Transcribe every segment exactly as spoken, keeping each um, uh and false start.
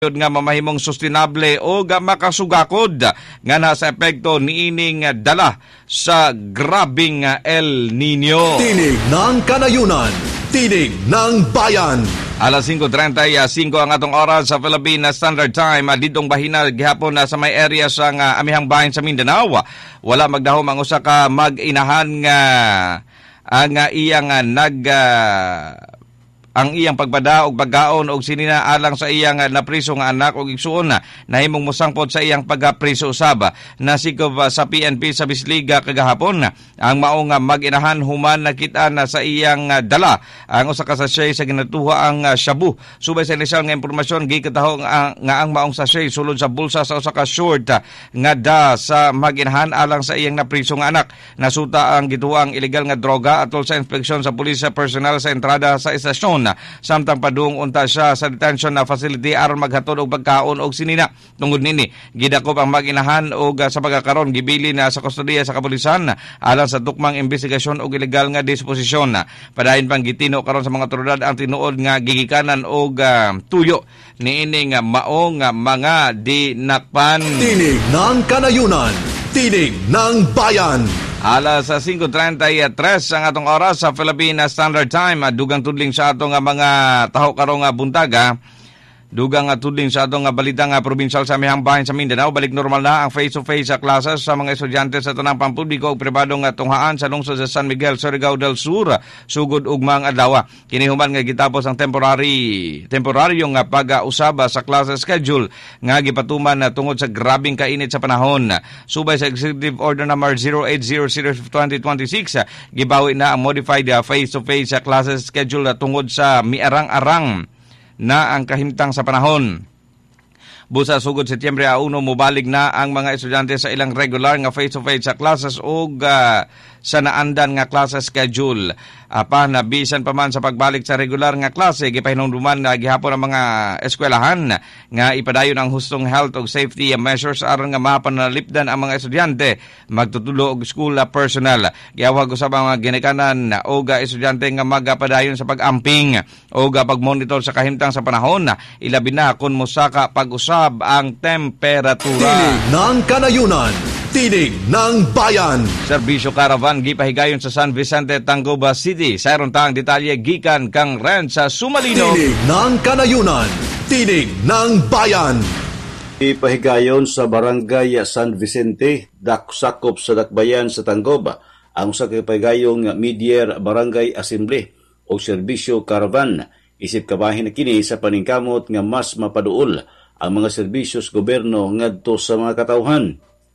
nga mamahimong sustainable o ga makasugakod nga nasa epekto niining dala sa grabing El Nino. Tinig ng kanayunan, tinig ng bayan. Alas singko trenta y cinco ang atong oras sa Philippine Standard Time. Ditong bahina gihapon na sa may area sa nga amihang bahin sa Mindanao. Wala magdahom ang usa ka mag-inahan nga ang iyang nag uh, ang iyang pagbada og paggaon og sinina alang sa iyang napriso nga anak og igsuon na nahimong mosangpot sa iyang pagkapriso usab. Nasikob sa P N P sa Bisliga kagahapon ang mao nga mag-inahan human nakita na sa iyang dala ang usa ka sachet sa ginatuha ang shabu. Subay sa inisyal nga impormasyon gikataho nga, nga ang maong sachet sulod sa bulsa sa usa ka short nga da sa mag-inahan alang sa iyang napriso nga anak. Nasuta ang gituang illegal nga droga atol sa inspeksyon sa pulis personal sa entrada sa estasyon. Samtang padung unta siya sa detention na facility aron maghatod og pagkaon og sinina. Tungod nini gidakop ang mag-inahan og sa pagkakaron gibili na sa kustodiya sa kapulisan alang sa tukmang investigasyon og ilegal nga disposisyon. Padayon pang gitino karon sa mga otoridad ang tinuod nga gigikanan og uh, tuyo niining uh, maong uh, mga dinakpan. Tinig ng kanayunan, tinig ng bayan. Alas sa singko trenta y tres ang atong oras sa Philippine Standard Time. Dugang tudling sa atong mga taho karong buntaga. Dugang tudling sa atong balita nga probinsyal sa amihang bahin sa Mindanao. Balik normal na ang face-to-face sa classes sa mga estudyante sa tanang pampubliko o pribadong tunghaan sa lungsod sa San Miguel, Surigao del Sur, sugod ugmang adlaw. Kinihuman nga gitapos ang temporary temporaryong pag-usaba sa classes schedule nga gipatuman na tungod sa grabing kainit sa panahon. Subay sa Executive Order number zero eight zero zero twenty twenty-six, gibawi na ang modified face-to-face sa classes schedule tungod sa miarang-arang na ang kahimtang sa panahon. Busa sugod Setyembre uno mubalig na ang mga estudyante sa ilang regular nga face-to-face sa classes o uh, sa naandan nga klase schedule. Apa na bisan pa man sa pagbalik sa regular nga klase, gipahinumduman na gihapon ang mga eskwelahan nga ipadayon ang hustong health o safety measures aron nga mapanalipdan ang mga estudyante magtutulo og school personnel. Gihawag usab ang mga ginikanan o ga estudyante nga magapadayon sa pag-amping o ga pagmonitor sa kahimtang sa panahon, ilabi na kun mosaka pag-usab ang temperatura. Tinig ng kanayunan, tinig ng bayan. Serbisyo Caravan gipahigayon sa San Vicente, Tacloban City. Sayron tang detalye gikan kang Ren sa Sumalino. Tinig ng kanayunan, tinig ng bayan. Ipahigayon sa Barangay San Vicente, daksakop sa Dakbayan sa Tacloban, ang sa kipahigayong Midier Barangay Assembly o Serbisyo Caravan. Isip kabahin na kini sa paningkamot nga mas mapaduol ang mga serbisyos gobyerno ngadto sa mga katawhan.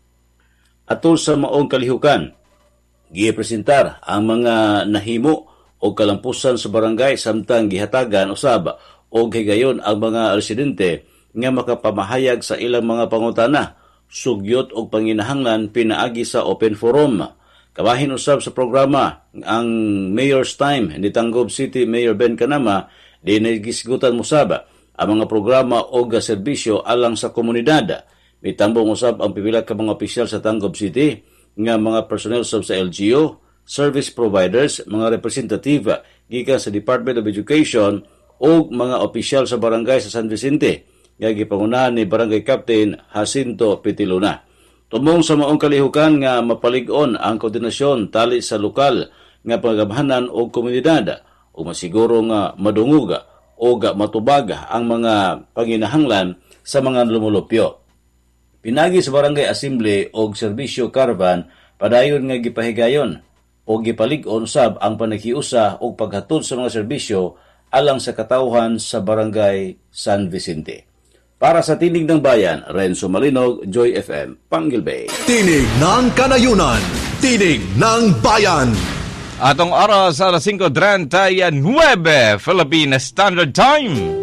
Atol sa maong kalihukan, gipresentar ang mga nahimo o kalampusan sa barangay samtang gihatagan usab o higayon ang mga residente nga makapamahayag sa ilang mga pangutana, sugyot o panginahanglan pinaagi sa open forum. Kabahin usab sa programa ang Mayor's Time ni Tacloban City Mayor Ben Canama, di nagisgutan musab ang mga programa o serbisyo alang sa komunidad. Mitambong usab ang pipila ka mga opisyal sa Tacloban City nga mga personnel sab sa L G U, service providers, mga representative gikan sa Department of Education o mga opisyal sa barangay sa San Vicente nga gipangunahan ni Barangay Captain Jacinto Pitiluna. Tumong sa maong kalihukan nga mapalig-on ang koordinasyon tali sa lokal nga paggamhanan o komunidad o masiguro nga madungug o matubag ang mga panginahanglan sa mga lumulupyo. Pinagi sa Barangay Assembly o Serbisyo Caravan, padayon nga gipahigayon o gipalig-on sab ang panakiusa o paghatod sa mga serbisyo alang sa katawhan sa Barangay San Vicente. Para sa Tinig ng Bayan, Renzo Malinog, Joy F M, Panggilbay. Tinig ng kanayunan, tinig ng bayan. Atong oras sa alas singko trenta y nueve Philippine Standard Time.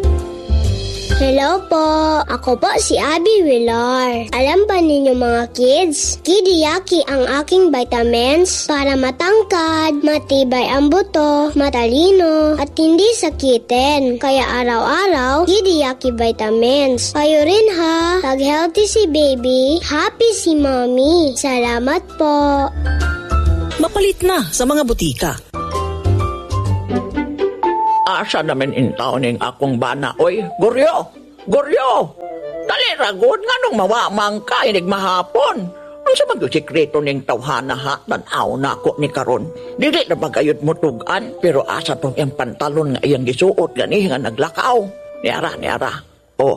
Hello po! Ako po si Abby Villar. Alam ba ninyo mga kids? Kidiyaki ang aking vitamins para matangkad, matibay ang buto, matalino, at hindi sakitin. Kaya araw-araw, Kidiyaki vitamins. Kayo rin ha! Pag healthy si baby, happy si mommy. Salamat po! Mapalit na sa mga butika. Asa naman intaw ning akong bana, oy, Goryo. Goryo, dali ragod nga nung mawamang ka inig mahapon. Ano sa mga sikreto ning tawhana ha, tanaw na ako ni karon. Dili na bagayod mo tugan, pero asa tong iyang pantalon nga iyang gisuot gani nga naglakaw. Niara, niara. O,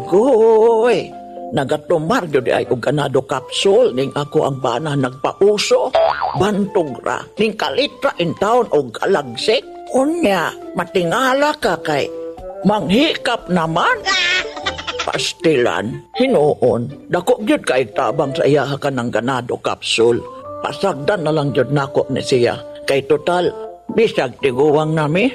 agoy! Nagatumar yun ay og ganado kapsul ning ako ang bana nagpauso. Bantog ra, ning kalitra in town og kalagsik. Unya, matingala ka kay manghikap naman. Pastilan, hinuon, dako gyud kay tabang sa iya ka ng ganado kapsul. Pasagdan na lang gyud nako ni siya. Kay total, bisag tiguwang nami.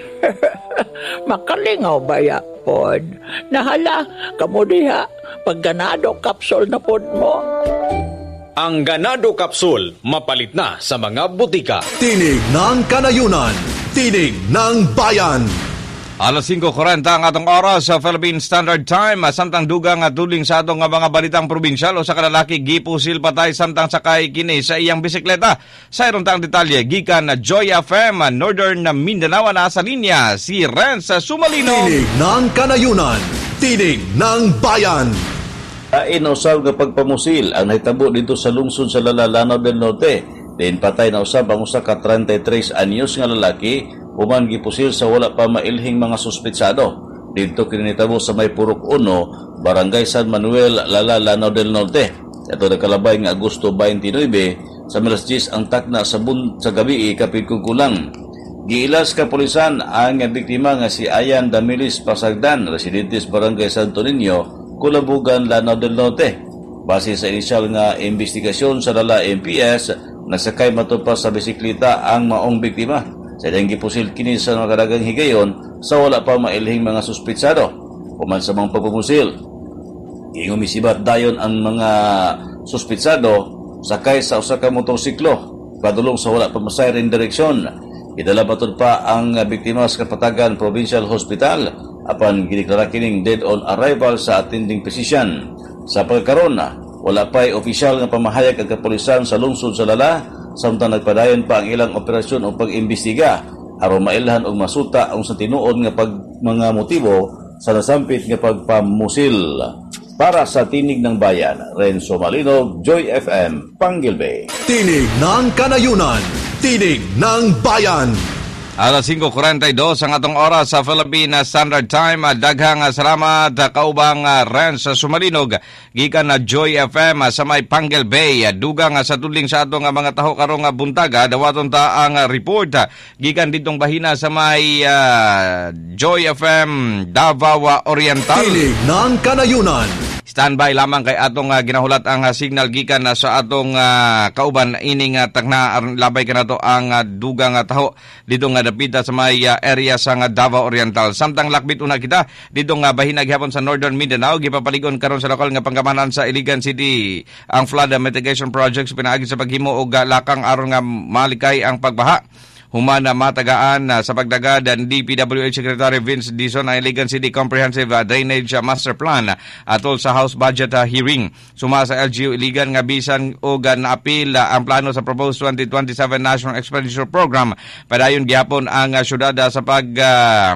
Makalingaw ba ya, pod? Nahala, kamo diha, pag ganado kapsul na pod mo. Ang ganado kapsul, mapalit na sa mga butika. Tinig ng Kanayunan, tinig ng bayan. Alas singko kuwarenta ang atong oras sa Philippine Standard Time. Samtang dugang at duling sa atong mga balitang probinsyal o sa kalalaki gipusil patay samtang sakay kini sa iyang bisikleta. Sa irong tang detalye, gikan na Joy F M, Northern Mindanao na sa linya, si Renz Sumalino. Tinig ng Kanayunan, tinig ng bayan. Kain na usab nga pagpamusil ang nahitabo dito sa lungsod sa Lanao del Norte. Din patay na usab ang usa ka thirty-three anyos nga lalaki human gipusil sa wala pa mailhing mga suspetsado. Dito kinitabo sa may Purok uno, Barangay San Manuel, Lala, Lanao del Norte. Ito nakalabay nga Agosto twenty-nine sa alas diyes ang takna sa, bun- sa gabi kapit kukulang. Giilas kapulisan ang biktima nga si Ayan Damilis Pasagdan, residentes Barangay Santo Niño, Kulabugan, Lanao del Norte. Base sa inisyal nga investigasyon sa Lala M P S, nasakay matupa sa bisikleta ang maong biktima. Sa ilang gipusil kini sa nakadagang higayon sa wala pa mailhing mga suspetsado. Human sa mga pagpumusil, ingumisibat dayon ang mga suspetsado sakay sa usa ka motorsiklo padulong sa wala pa masayring direksyon. Idala batod pa ang biktima sa Kapatagan Provincial Hospital apan gideklara kining dead on arrival sa attending physician. Sa pagkaron, wala pa'y opisyal nga pamahayag ang kapulisan sa lungsod sa Lala samtang nagpadayon pa ang ilang operasyon o pag-imbestiga aron mailhan og masuta ang sa tinuod nga pag mga motibo sa nasampit nga pagpamusil. Para sa Tinig ng Bayan, Renzo Malino, Joy F M, Panggilbe. Tinig ng Kanayunan, tinig ng bayan. Alas singko kuwarenta y dos ang atong oras sa Philippine Standard Time. Daghang salamat kaubang Renz Sumalinog gikan na Joy F M sa may Panggil Bay. Dugang sa tudling sa atong mga taho karong buntaga, dawaton ta ang report gikan ditong bahina sa may uh, Joy F M Davao Oriental. Tinig ng Kanayunan. Standby lamang kay atong uh, ginahulat ang uh, signal gikan uh, sa atong uh, kauban ining uh, tagna labay kanato ang uh, dugang uh, taho dito nga dapita sa may uh, area sa uh, Davao Oriental. Samtang lakbit una kita dito nga bahina gihapon sa Northern Mindanao, gipapaligon karon sa lokal nga pangkamanan sa Iligan City ang flood mitigation projects pinaagi sa paghimo og uh, lakang aron nga malikay ang pagbaha. Humana matagaan uh, sa pagdagad ang D P W H Secretary Vince Dizon ang Iligan City Comprehensive uh, Drainage uh, Master Plan uh, atol sa House Budget uh, hearing. Suma sa L G U Iligan nga bisan og uh, naapil uh, ang plano sa proposed twenty twenty-seven National Expenditure Program. Padayon gihapon ang uh, syudad uh, sa pag uh,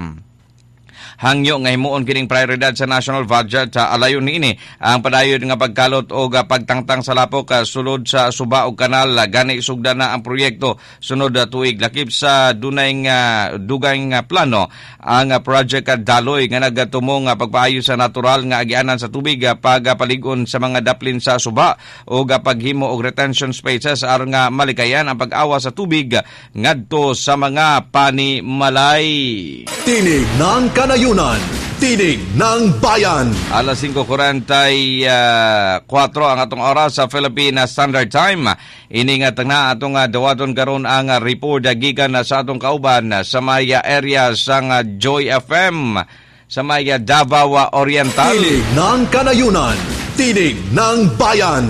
hangyo nga himuon kining prioridad sa national budget. Uh, alayon niini ang padayon nga pagkalot o uh, pagtangtang sa lapok uh, sulod sa suba og kanal. Uh, gani sugda na ang proyekto sunod uh, tuig. Lakip sa dunay uh, dugay nga plano ang uh, project uh, Daloy nga nagatumong uh, pagpaayo sa natural nga agianan sa tubig uh, pagpaligon sa mga daplin sa suba o uh, paghimo og retention spaces aron nga malikayan ang pag-awa sa tubig uh, ngadto sa mga panimalay. Tinig ng Kanayunan, tinig ng bayan. Alas singko kuwarenta y kuwatro ang atong oras sa Philippine Standard Time. Ini nga tagna atong uh, dawaton karon ang uh, report uh, gikan uh, sa atong kauban uh, sa may uh, area sa uh, Joy F M sa may uh, Davao Oriental. Tinig ng Kanayunan, tinig ng bayan.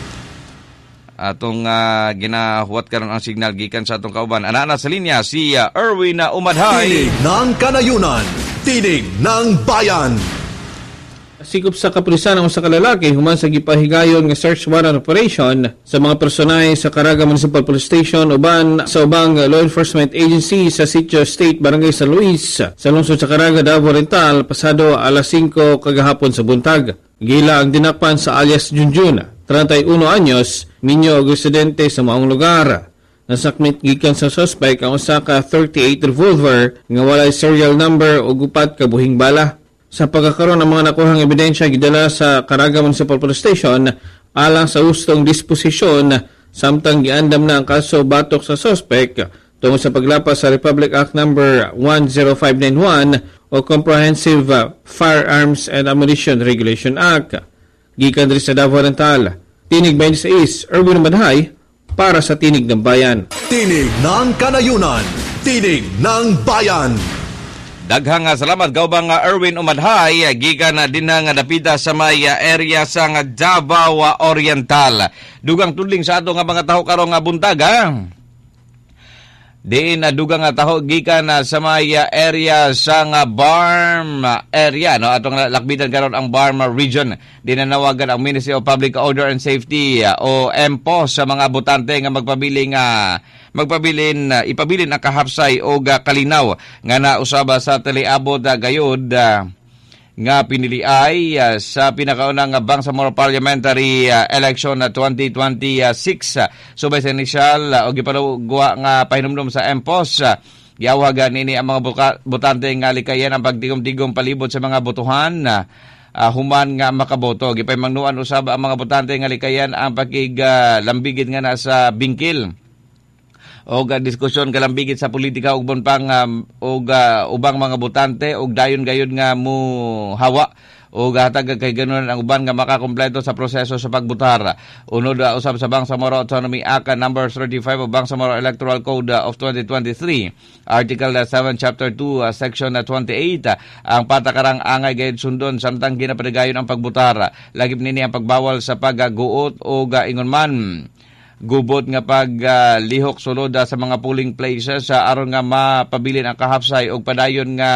Atong uh, ginahuwat karon ang signal gikan sa atong kauban. Ana na sa linya si uh, Erwin uh, Umadhay. Tinig ng Kanayunan, tinig ng bayan. sikop sa kapulisan ang usa ka lalaki human sa gipahigayon nga search warrant operation sa mga personay sa Caraga Municipal Police Station uban sa ubang law enforcement agency sa Sitio State, Barangay San Luis sa lungsod sa Caraga, Davao Oriental pasado alas singko kagahapon sa buntag. Gila ang dinakpan sa alias Junjun, thirty-one anyos, minyo og residente sa maong lugar. Nasakmit gikan sa suspect ang usa ka thirty-eight revolver nga walay serial number o upat ka buhing bala. Sa pagkakaroon ng mga nakuhang ebidensya gidala sa Caraga Municipal Police Station alang sa hustong disposisyon samtang giandam na ang kaso batok sa suspect tungod sa paglapas sa Republic Act number one oh five nine one o Comprehensive Firearms and Ammunition Regulation Act. Gikan diri sa Davao Oriental, Tinig twenty-six, Erwin Madhay para sa Tinig ng Bayan. Tinig ng Kanayunan, Tinig ng Bayan. Daghang salamat kaubang nga Erwin Umadhay gikan na din nga dapita sa may area sa nga Davao Oriental. Dugang tudling sa ato nga mga taho karon nga buntaga. Diin na dugang nga taho gikan na sa may area sa nga Barm area no atong lakbitan karon ang Barm region. Dinanawagan ang Ministry of Public Order and Safety o M P O sa mga botante nga magpabiling nga magpabilin uh, ipabilin ang kahapsay o uh, kalinaw nga nausaba sa teleabot uh, gayod uh, nga pinili ay uh, sa pinakaunang uh, Bangsamoro Parliamentary uh, Election uh, twenty twenty-six. Uh, subay sa initial uh, o gipadugwa nga pahinumdum sa M P O S uh, giawagan nini ang mga buka- botante nga likayan ang pagtigom-tigom palibot sa mga botohan uh, uh, human nga makaboto. Gipahimangnuan usab ang mga botante nga likayan ang pakig uh, lambigit nga nasa bingkil og uh, diskusyon kalambigit sa politika ug bon pang um, og uh, ubang mga botante og dayon gayud nga mo hawa og hatag kay ganon ang uban nga makakompleto sa proseso sa pagbotar. Unod uh, usab sa Bangsamoro Autonomy Act number thirty-five of Bangsamoro Electoral Code uh, of twenty twenty-three, Article uh, seven Chapter two uh, Section uh, twenty-eight uh, ang patakarang angay gayud sundon samtang ginapadayon ang pagbotar. Lagip nini ang pagbawal sa pagguot og uh, ingon man gubot nga paglihok uh, sulod uh, sa mga polling places uh, aron nga mapabilin ang kahapsay og padayon nga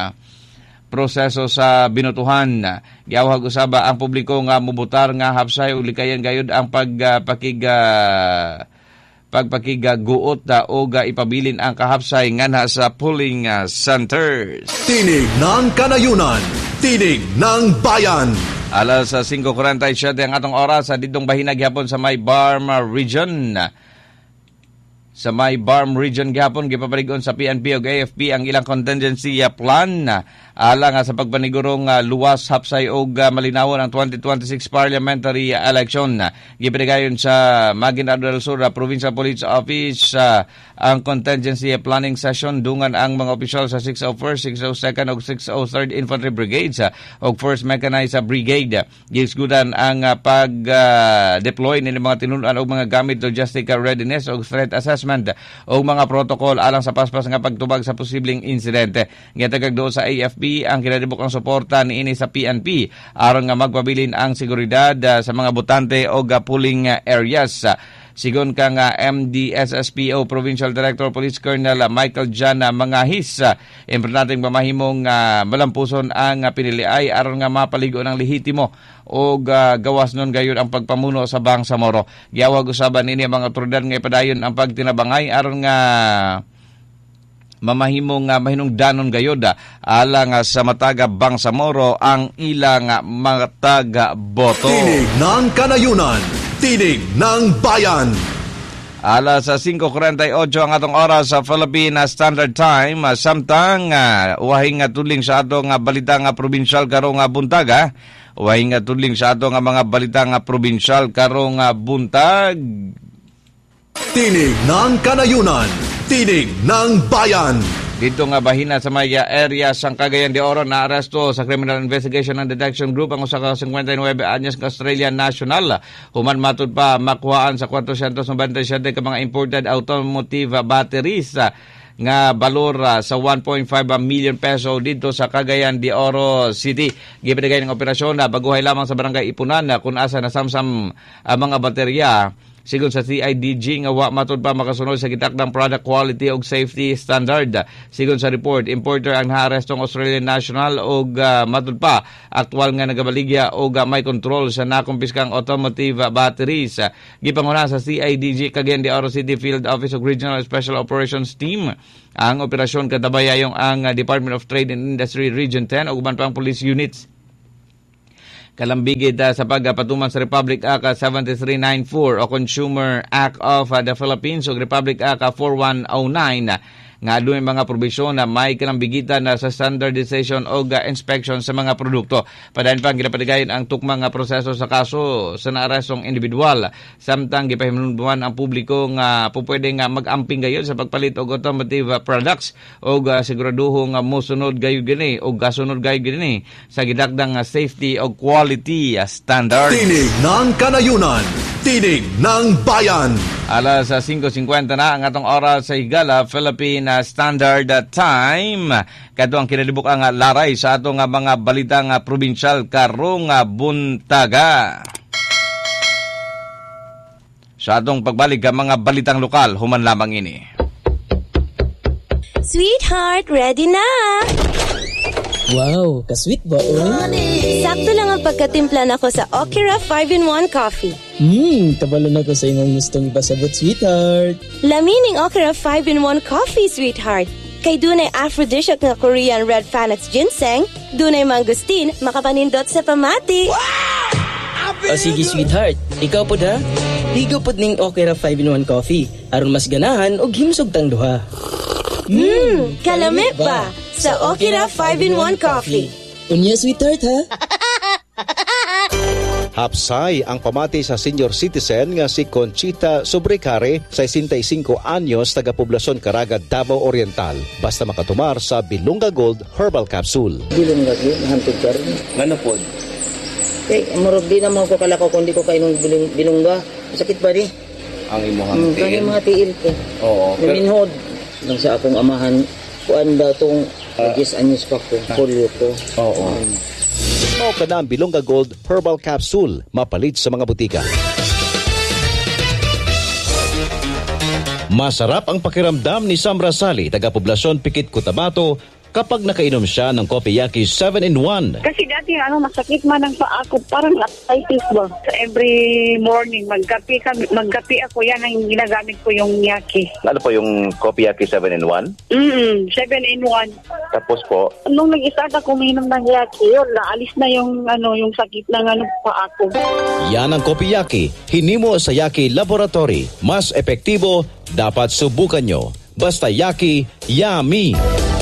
proseso sa binutuhan. Giawhag usaba ang publiko nga mubutar nga hapsay ug likayan gayud ang pagpakig uh, pagpakiguot uh, og uh, ipabilin ang kahapsay nga na sa polling uh, centers. Tinig ng Kanayunan, Tinig ng Bayan. Alas sa five forty-seven ang atong oras sa ditong bahina gihapon sa may Barm region. Sa may Barm region gihapon gipapaligon sa P N P ug A F P ang ilang contingency plan alang sa pagpanigurong uh, luwas hapsay og uh, malinawon ang twenty twenty-six parliamentary election. Gipadayon sa Maguindanao del Sur uh, Provincial Police Office uh, ang contingency planning session dungan ang mga opisyal sa six oh first, six oh second ug six oh third Infantry Brigades uh, ug first Mechanized uh, Brigade. Gisgudan ang uh, pag-deploy uh, ni mga tinunan og mga gamit logistic readiness ug threat assessment ug mga protocol alang sa paspas nga pagtubag sa posibleng insidente. Gitagag do sa A F P ang kinadibok ang suporta niini sa P N P aron nga magpabilin ang seguridad uh, sa mga botante o uh, polling uh, areas. Uh, sigon ka nga M D S S P O Provincial Director Police Colonel uh, Michael Jan uh, Mangahis, uh, importanteng mamahimong uh, malampuson ang uh, piniliay aron nga mapaligo ng lehitimo o uh, gawas nun gayon ang pagpamuno sa Bangsamoro. Giawag usaban nini ang mga otoridad nga ipadayon ang pagtinabangay aron nga mamahimong uh, mahinungdanon gayod uh, alang uh, sa mataga Bangsamoro ang ilang uh, mataga boto. Tinig ng Kanayunan, Tinig ng Bayan. Alas sa five forty-eight ang atong oras sa Philippine Standard Time. Uh, samtang uh, uwahing uh, tudling sa atong uh, balita nga probinsyal karong uh, buntaga. Uwahing uh, tudling sa atong uh, mga balita nga probinsyal karong uh, buntag. Tinig ng Kanayunan, Tinig ng Bayan. Dito nga bahina sa maya area sang Cagayan de Oro na aresto sa Criminal Investigation and Detection Group ang usa ka fifty-nine anyos ka Australian national. Human matud pa makuhaan sa four ninety-seven ka mga imported automotive batteries nga balor uh, sa one point five million peso dito sa Cagayan de Oro City. Gipadayon ng operasyon na uh, baguhay lamang sa barangay Ipunan uh, kung asa na samsam uh, mga baterya Sigon sa C I D G nga wa matud pa makasunod sa gitakdang product quality ug safety standard. Sigon sa report, importer ang naarestong Australian national ug uh, matud pa aktual nga nagabaligya ug uh, may control sa nakumpiskang automotive uh, batteries. Uh, gipanguna sa C I D G Cagayan de Oro City Field Office of Regional Special Operations Team ang operasyon katabayayong ang uh, Department of Trade and Industry Region ten ug uban pang police units. Kalambigid uh, sa pagpatuman sa Republic Act seventy-three ninety-four o Consumer Act of uh, the Philippines o Republic Act forty-one oh nine uh, nga adunay mga probisyon na may kalambigitan na sa standardization o uh, inspection sa mga produkto. Padayon pang ginapatigayon ang tukmang uh, proseso sa kaso sa naarestong individual. Samtang gipahimunuan ang publiko nga pupwede nga mag-amping gayon sa pagpalit og automotive uh, products o uh, siguraduhong uh, musunod gayon gini o gasunod gayon gini sa gidakdang uh, safety o quality uh, standard. Tinig ng Kanayunan, Tinig ng Bayan. Alas sa five fifty na ang atong oras sa Higala, Philippine Standard Time. Kadto ang kinalibuk ang laray sa atong mga balitang probinsyal karong buntaga. Sa atong pagbalik ang mga balitang lokal, human lamang ini. Sweetheart, ready na! Wow, ka-sweet ba, oh? Sakto lang ang pagkatimpla nako sa Okira five in one coffee. Hmm, kabalo na ko sa imong gustong ibasabot, sweetheart. Lamining Okira five in one coffee, sweetheart. Kay dunay aphrodisiac nga Korean red Phoenix ginseng, dunay mangustin, makapanindot sa pamati. Wow! O sige, sweetheart. Ikaw po da? Ligo po ning Okira five in one coffee. Aron mas ganahan og himsog tang duha. Hmm, kalami ba? Sa Okira five in one coffee. Unya, sweetheart, ha? Hapsay ang pamati sa senior citizen nga si Conchita Sobrecare, sesenta y cinco anyos, taga-poblasyon Caraga, Davao Oriental. Basta makatumar sa Bilunga Gold Herbal Capsule. Bilunga Gold, hantod ka rin. Ano po? Eh, marog di naman ko kalakaw kung di ko kainong bilung, bilungga. Sakit ba di? Ang imuhang tiil? Ang mga tiil ko. Oo. Naminhod. Nang sa akong amahan, kuan ba itong agis uh, anyos pa ko, polio ko. Oo. Um, Mao ka na ang Bilunga Gold Herbal Capsule, mapalit sa mga butika. Masarap ang pakiramdam ni Sam Rasali, taga-poblasyon Pikit, Cotabato, kapag nakainom siya ng Kopiyaki seven in one. Kasi dati ano, masakit man ang paa ko, parang arthritis ba. So every morning, magkapi, kami, magkapi ako, yan ang ginagamit ko yung yaki. Ano po yung Kopiyaki seven in one? Mm, seven in one. Tapos po? Nung nag-start ako uminom ng yaki, yun, naalis na yung, ano, yung sakit ng ano, paa ko. Yan ang Kopiyaki, hinimo sa Yaki Laboratory. Mas epektibo, dapat subukan nyo. Basta Yaki, yummy!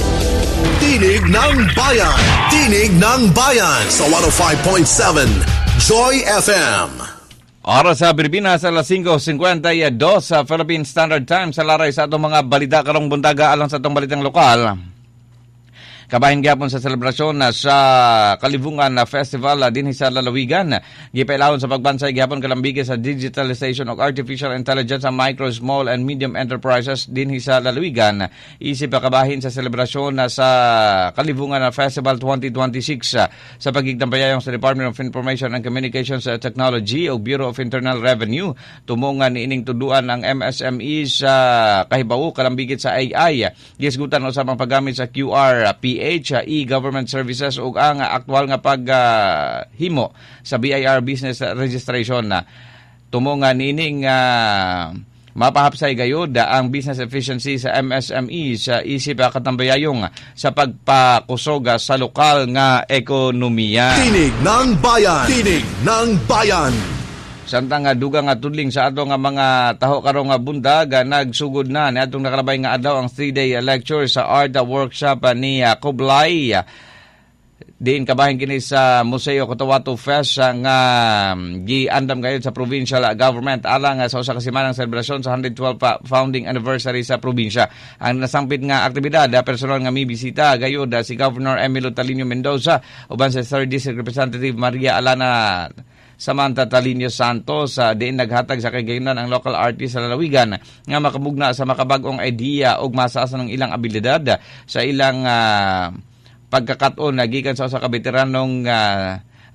Tinig ng Bayan! Tinig ng Bayan sa one oh five point seven Joy F M. Oras sa Pilipinas, alas five fifty-two sa Philippine Standard Time. Sa laray sa atong mga balita karong buntaga alang sa atong balitang lokal. Kabahin gyapon sa selebrasyon na sa Kalibungan na Festival dinhi sa Lalawigan. Gipailawon sa pagbansay gyapon kalambige sa digitalization of artificial intelligence sa micro, small and medium enterprises dinhi sa Lalawigan. Isip pa kabahin sa selebrasyon na sa Kalibungan na Festival twenty twenty-six sa pagigtambayayong sa Department of Information and Communications Technology o Bureau of Internal Revenue. Tumungan niining tuduan ang M S M E sa kahibawo kalambigit sa A I. Gisgutan usab ang paggamit sa Q R, P H, e-government services ug ang aktual nga paghimo uh, sa B I R business registration na tumungan nining uh, mapahapsay gayud ang business efficiency sa M S M E sa isip katambayayong sa pagpakusog sa lokal nga ekonomiya. Tinig ng Bayan! Tinig ng Bayan! Samtang nga dugang nga tudling sa ato nga mga taho karong nga bundag, nagsugod na ni atong nakalabay nga adlaw ang three-day lecture sa art workshop ni uh, Kublay. Diin kabahin kini sa Museo Cotabato Fest nga um, giandam gayud sa provincial government alang uh, sa usa ka semanang selebrasyon sa one hundred twelve uh, founding anniversary sa probinsya. Ang nasampit nga aktibidad uh, personal nga mibisita gayud uh, si Governor Emilio Talinio Mendoza uban sa third District Representative Maria Alana Samantha Talinio Santos, uh, diin naghatag sa kagayunan ang local artist sa Lalawigan nga makamugna sa makabag-ong idea ug masaasan ng ilang abilidad sa ilang uh, pagkakaton na gikan sa usa ka veteranong uh,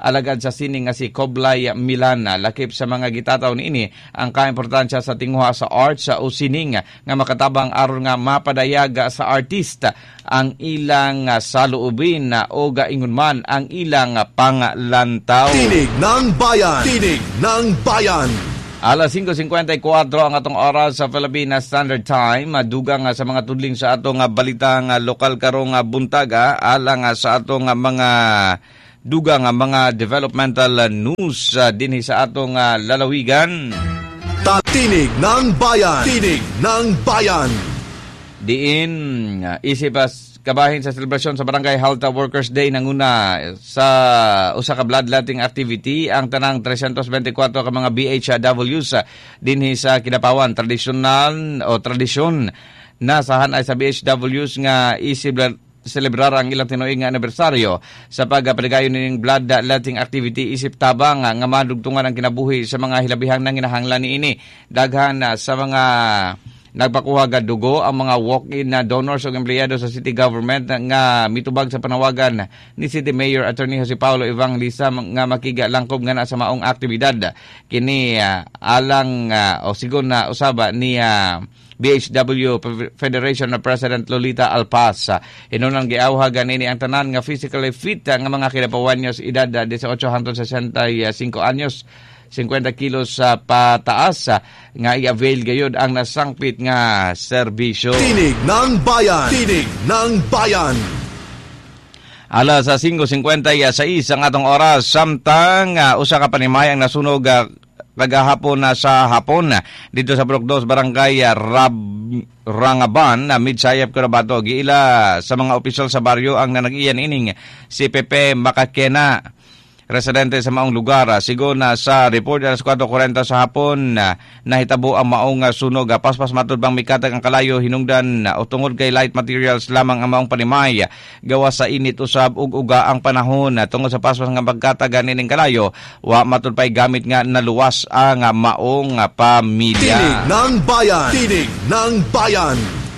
alagad sa sining nga si Koblay Milana. Lakip sa mga gitataw ni ini ang kaimportansya sa tinguha sa arts o sining nga makatabang aron nga mapadayag sa artista ang ilang saluubin o gaingon man ang ilang panglantaw. Tinig ng Bayan! Tinig ng Bayan! Alas five fifty-four ang atong oras sa Philippine Standard Time. Dugang sa mga tudling sa atong balitang lokal karong buntaga alang sa atong mga dugang mga developmental news dinhi sa atong lalawigan. Tinig ng Bayan! Tinig ng Bayan! Diin isip kabahin sa selebrasyon sa Barangay Health Workers Day nanguna sa usa ka bloodletting activity ang tanang three twenty-four ka mga B H Ws dinhi sa Kidapawan. Tradisyonal o tradisyon na sahan ay sa B H Ws nga isip celebrar ang ilang tinuig nga anibersaryo sa pagpaligayon ning bloodletting activity isip tabang nga madugtungan ang kinabuhi sa mga hilabihang nang kinahanglan niini. Daghan sa mga nagpakuha ga dugo ang mga walk-in na donors o empleyado sa city government nga mitubag sa panawagan ni City Mayor Attorney Jose Paulo Evangelista nga makiga langkob nga na sa maong aktibidad kini uh, alang uh, o sigon na usaba ni uh, B H W Federation na President Lolita Alpaz. Inunang giawhagan ini ang tanan nga physically fit nga mga Kidapawanyos edad eighteen hangtod sixty-five anyos fifty kilos sa uh, pataas uh, nga i-avail gayud ang nasangpit nga serbisyo. Tinig ng Bayan! Tinig ng Bayan! Alas sa five fifty-six ang atong oras samtang uh, usa ka panimayang nasunog uh, kagahapon na sa hapon dito sa Block two Barangay Rab Rangaban na Midsayap Cotabato. Giila sa mga opisyal sa baryo ang nanag-iyan ining si Pepe Makakena, residente sa maong lugar. Sigo na sa report alas four forty sa hapon na nahitabo ang maong sunog. Paspas matod bang mikatag ang kalayo hinungdan o tungod kay light materials lamang ang maong panimay. Gawa sa init usab ug uga ang panahon. Tungod sa paspas nga pagkatag nining kalayo, wa matod pay gamit nga naluwas ang maong pamilya. Tinig ng Bayan! Tinig ng Bayan!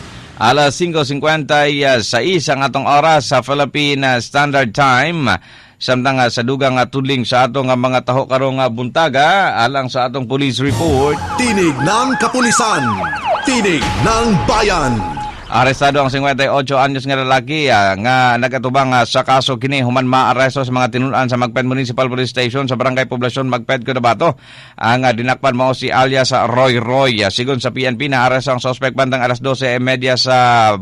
Alas five fifty-six ang atong oras sa Philippine Standard Time. Samtang sa dugang tudling sa atong mga taho karong buntaga alang sa atong police report. Tinig ng Kapulisan. Tinig ng Bayan. Arestado ang fifty-eight anyos nga lalaki uh, nga nagatubang uh, sa kaso kini human maaresto sa mga tinunan sa Magped Municipal Police Station sa Barangay Poblasyon Magped Cotabato. Ang uh, dinakpan mao si alias Roy Roy. Uh, sigon sa P N P na aresto ang suspect bandang alas twelve thirty sa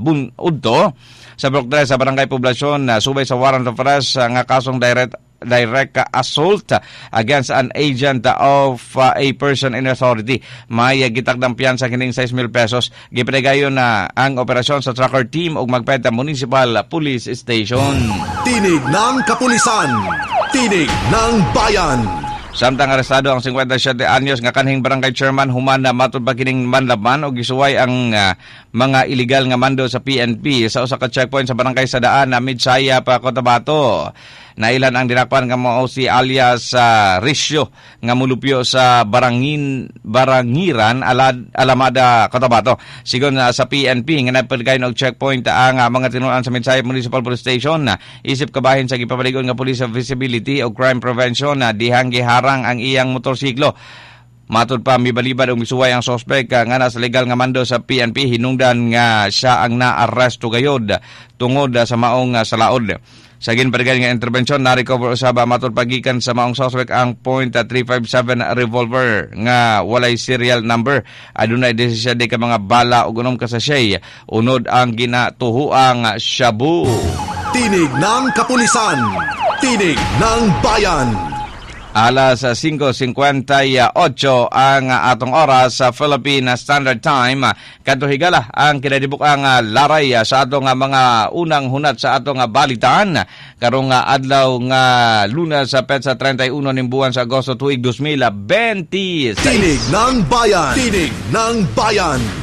Bunudto sa Block three sa Barangay Poblasyon uh, subay sa warrant of arrest uh, nga kasong direct direct assault against an agent of uh, a person in authority. May gitakdang piyansa kining six mil pesos. Gipregayon na uh, ang operasyon sa tracker team ug Magped Municipal Police Station. Tinig ng Kapulisan. Tinig ng Bayan. Samtang arestado ang fifty-seven anyos nga kanhing barangay chairman human na matud pa kining manlaban o gisuway ang uh, mga illegal nga mando sa P N P sa usa ka checkpoint sa barangay Sadaan na Midsayap Cotabato. Nailan ang dinakpan nga mao si alias uh, Risyo nga mulupyo sa Barangin Barangiran Alad, Alamada Cotabato. Sigon uh, sa P N P nga nagpadgayon og checkpoint ang uh, mga tinunan sa Midsayap Municipal Police Station uh, isip kabahin sa gipapaligon nga Police Visibility o Crime Prevention na uh, dihang giharang ang iyang motorsiklo. Matod pa mibalibad og misuway ang suspect uh, nga nasa legal nga mando sa P N P hinungdan nga siya ang naaresto gayod tungod uh, sa maong uh, salaod. Sa ginpadagan nga intervensyon, na-recover usaba matod pagikan sa maong suspect ang point three fifty-seven revolver nga walay serial number. Adunay desisyon ka mga bala ug unom ka sachet. Unod ang ginatuhuang shabu. Tinig ng Kapulisan. Tinig ng Bayan. Alas five fifty-eight ang atong oras sa Philippine Standard Time. Kadto higala ang kinadibuk-ang laray sa atong mga unang hunat sa atong balitaan. Karong adlaw nga Lunes sa petsa thirty-one ning buwan sa Agosto tuig twenty twenty-six. Tinig ng Bayan. Tinig ng Bayan.